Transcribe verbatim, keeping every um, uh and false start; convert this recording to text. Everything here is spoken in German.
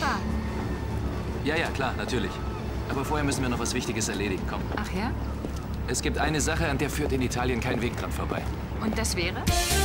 Papa. Ja, ja, klar, natürlich. Aber vorher müssen wir noch was Wichtiges erledigen. Komm. Ach ja? Es gibt eine Sache, an der führt in Italien kein Weg dran vorbei. Und das wäre?